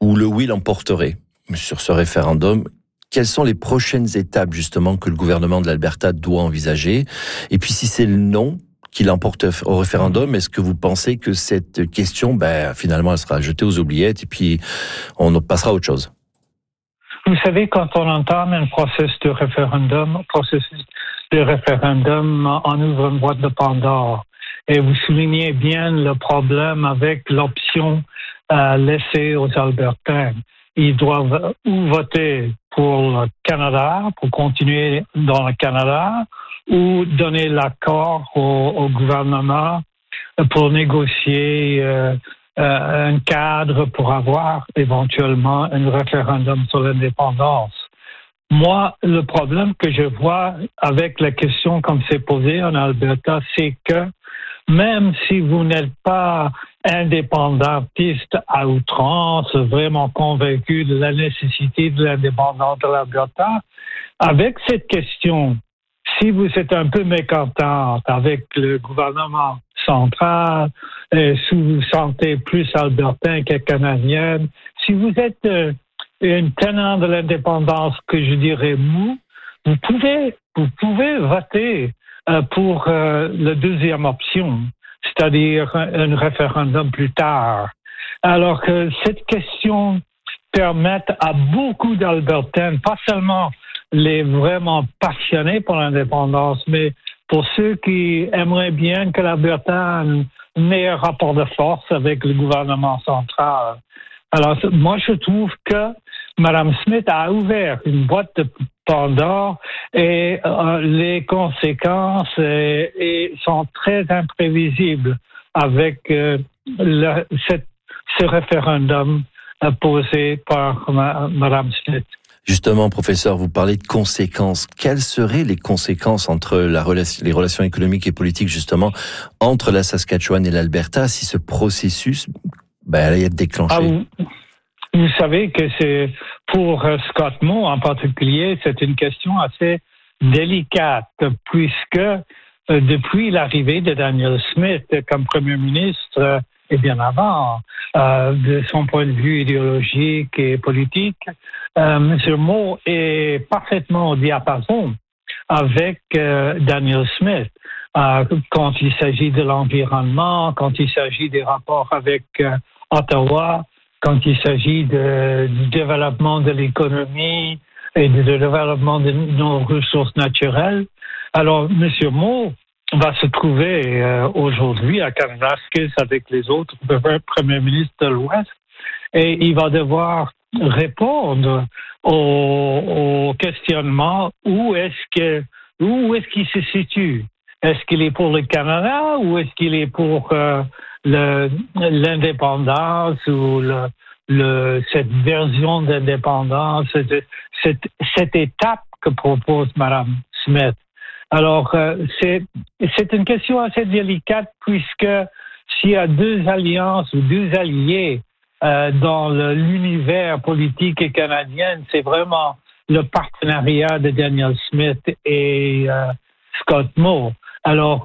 où le oui l'emporterait sur ce référendum, quelles sont les prochaines étapes justement que le gouvernement de l'Alberta doit envisager? Et puis si c'est le non qui l'emporte au référendum, est-ce que vous pensez que cette question, finalement, elle sera jetée aux oubliettes et puis on passera à autre chose? Vous savez, quand on entame un processus de référendum, on ouvre une boîte de Pandore. Et vous soulignez bien le problème avec l'option laissée aux Albertains. Ils doivent ou voter pour le Canada, pour continuer dans le Canada, ou donner l'accord au gouvernement pour négocier un cadre pour avoir éventuellement un référendum sur l'indépendance. Moi, le problème que je vois avec la question comme c'est posé en Alberta, c'est que même si vous n'êtes pas indépendantiste à outrance, vraiment convaincu de la nécessité de l'indépendance de l'Alberta, avec cette question, si vous êtes un peu mécontente avec le gouvernement central, si vous vous sentez plus albertain que canadienne, si vous êtes une tenant de l'indépendance que je dirais mou, vous pouvez voter pour la deuxième option, c'est-à-dire un référendum plus tard. Alors que cette question permet à beaucoup d'Albertains, pas seulement les vraiment passionnés pour l'indépendance, mais pour ceux qui aimeraient bien que l'Alberta ait un meilleur rapport de force avec le gouvernement central. Alors, moi, je trouve que Mme Smith a ouvert une boîte de Pandore et les conséquences sont très imprévisibles avec ce référendum posé par Mme Smith. Justement, professeur, vous parlez de conséquences. Quelles seraient les conséquences entre les relations économiques et politiques, justement, entre la Saskatchewan et l'Alberta si ce processus allait être déclenché? Vous savez que c'est pour Scott Moe en particulier, c'est une question assez délicate puisque depuis l'arrivée de Daniel Smith comme premier ministre et bien avant, de son point de vue idéologique et politique, M. Moe est parfaitement au diapason avec Daniel Smith quand il s'agit de l'environnement, quand il s'agit des rapports avec Ottawa, quand il s'agit du développement de l'économie et du développement de nos ressources naturelles. Alors, M. Moe va se trouver aujourd'hui à Kananaskis avec les autres premiers ministres de l'Ouest et il va devoir répondre au questionnement où est-ce qu'il se situe. Est-ce qu'il est pour le Canada ou est-ce qu'il est pour l'indépendance ou cette version d'indépendance, cette étape que propose Mme Smith? Alors, c'est une question assez délicate puisque s'il y a deux alliances ou deux alliés dans l'univers politique canadien, c'est vraiment le partenariat de Daniel Smith et Scott Moe. Alors,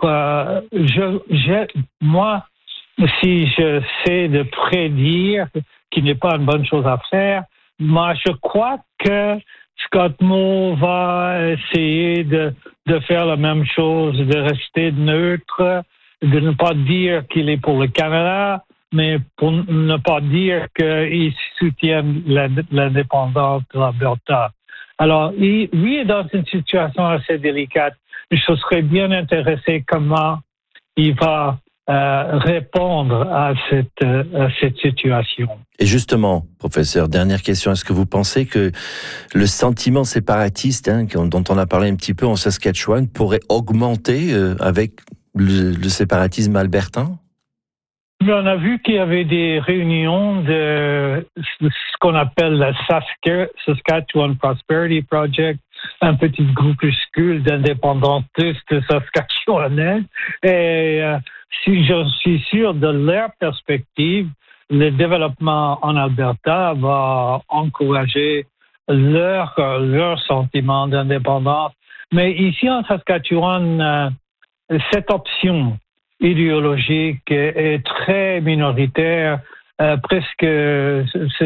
moi, si je sais de prédire, qui n'est pas une bonne chose à faire, moi, je crois que Scott Moe va essayer de faire la même chose, de rester neutre, de ne pas dire qu'il est pour le Canada, mais pour ne pas dire qu'il soutient l'indépendance de l'Alberta. Alors, lui est dans une situation assez délicate. Je serais bien intéressé comment il va répondre à cette situation. Et justement, professeur, dernière question, est-ce que vous pensez que le sentiment séparatiste, dont on a parlé un petit peu en Saskatchewan, pourrait augmenter avec le séparatisme albertain? On a vu qu'il y avait des réunions de ce qu'on appelle la Saskatchewan Prosperity Project, un petit groupuscule d'indépendantistes saskatchewanais. Et si je suis sûr de leur perspective, le développement en Alberta va encourager leur sentiment d'indépendance. Mais ici en Saskatchewan, cette option idéologique est très minoritaire, presque